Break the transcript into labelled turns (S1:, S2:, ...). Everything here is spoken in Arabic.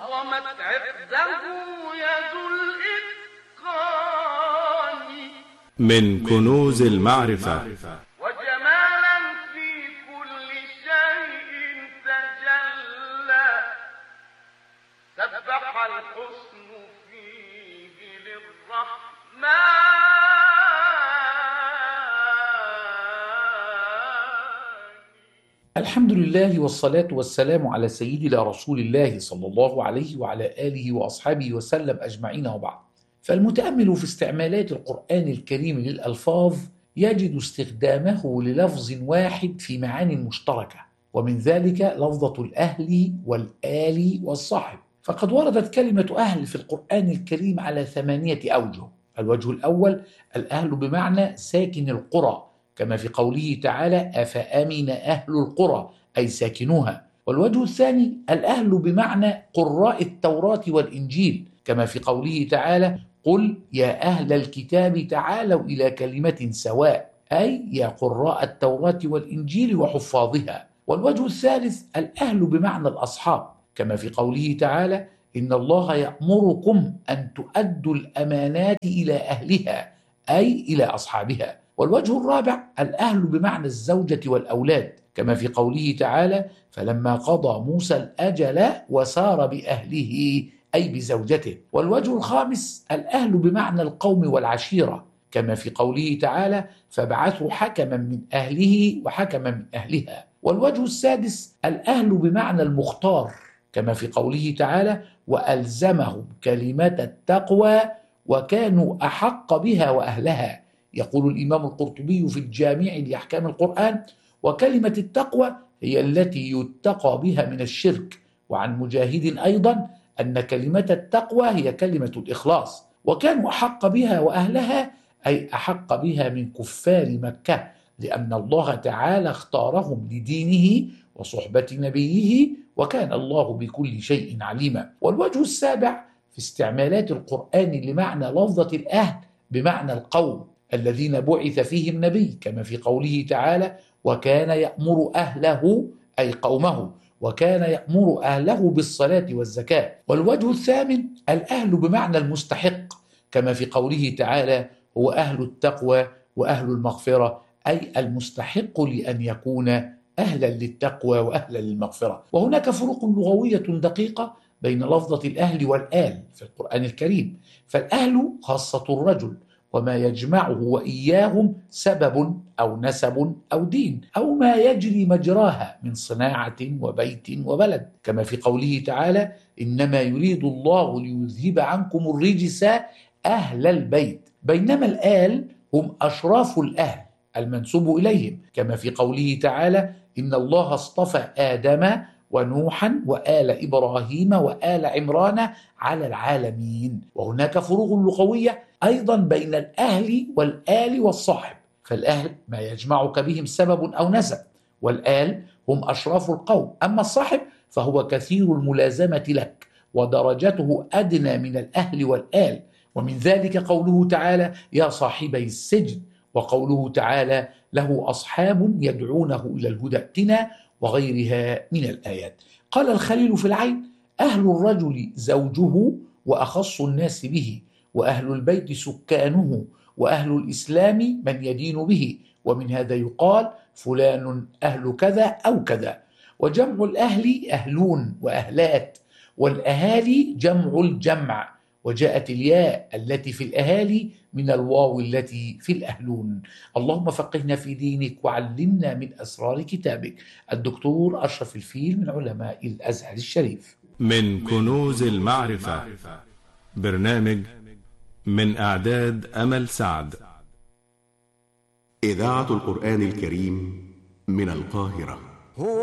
S1: أضمت عقده يد الإتقان
S2: من كنوز المعرفة
S1: وجمالا في كل شيء تجلى سبح الحسن فيه للرحمن.
S3: الحمد لله والصلاة والسلام على سيدنا رسول الله صلى الله عليه وعلى آله وأصحابه وسلم أجمعين وبعد. فالمتأمل في استعمالات القرآن الكريم للألفاظ يجد استخدامه للفظ واحد في معان مشتركة، ومن ذلك لفظة الأهل والآل والصاحب. فقد وردت كلمة أهل في القرآن الكريم على 8 أوجه. الوجه الأول الأهل بمعنى ساكن القرى، كما في قوله تعالى أفأمن أهل القرى أي ساكنوها. والوجه الثاني الأهل بمعنى قراء التوراة والإنجيل، كما في قوله تعالى قل يا أهل الكتاب تعالوا إلى كلمة سواء أي يا قراء التوراة والإنجيل وحفاظها. والوجه الثالث الأهل بمعنى الأصحاب، كما في قوله تعالى إن الله يأمركم أن تؤدوا الأمانات إلى أهلها أي إلى أصحابها. والوجه الرابع الأهل بمعنى الزوجة والأولاد، كما في قوله تعالى فلما قضى موسى الأجل وسار بأهله أي بزوجته. والوجه الخامس الأهل بمعنى القوم والعشيرة، كما في قوله تعالى فابعثوا حكما من أهله وحكما من أهلها. والوجه السادس الأهل بمعنى المختار، كما في قوله تعالى وألزمهم كلمة التقوى وكانوا أحق بها وأهلها. يقول الإمام القرطبي في الجامع لأحكام القرآن وكلمة التقوى هي التي يتقى بها من الشرك. وعن مجاهد أيضا أن كلمة التقوى هي كلمة الإخلاص، وكانوا أحق بها وأهلها أي أحق بها من كفار مكة، لأن الله تعالى اختارهم لدينه وصحبة نبيه وكان الله بكل شيء عليما. والوجه السابع في استعمالات القرآن لمعنى لفظة الأهل بمعنى القوم الذين بعث فيهم نبي، كما في قوله تعالى وكان يأمر أهله أي قومه وكان يأمر أهله بالصلاة والزكاة. والوجه الثامن الأهل بمعنى المستحق، كما في قوله تعالى هو أهل التقوى وأهل المغفرة أي المستحق لأن يكون أهلا للتقوى وأهلا للمغفرة. وهناك فروق لغوية دقيقة بين لفظة الأهل والآل في القرآن الكريم. فالأهل خاصة الرجل وما يجمعه وإياهم سبب أو نسب أو دين أو ما يجري مجراها من صناعة وبيت وبلد، كما في قوله تعالى إنما يريد الله ليذهب عنكم الرجس أهل البيت. بينما الآل هم أشراف الأهل المنسوب إليهم، كما في قوله تعالى إن الله اصطفى آدم ونوحا وآل إبراهيم وآل عمران على العالمين. وهناك فروق لغوية أيضا بين الأهل والآل والصاحب. فالأهل ما يجمعك بهم سبب أو نسب، والآل هم أشراف القوم، أما الصاحب فهو كثير الملازمة لك ودرجته أدنى من الأهل والآل. ومن ذلك قوله تعالى يا صاحبي السجن، وقوله تعالى له أصحاب يدعونه إلى الهدى ائتنا، وغيرها من الآيات. قال الخليل في العين أهل الرجل زوجه وأخص الناس به، وأهل البيت سكانه، وأهل الإسلام من يدين به، ومن هذا يقال فلان أهل كذا أو كذا. وجمع الأهل أهلون وأهلات، والأهالي جمع الجمع، وجاءت الياء التي في الأهالي من الواو التي في الأهلون. اللهم فقهنا في دينك وعلمنا من أسرار كتابك. الدكتور أشرف الفيل من علماء الأزهر الشريف.
S2: من كنوز المعرفة، برنامج من إعداد أمل سعد.
S4: إذاعة القرآن الكريم من القاهرة.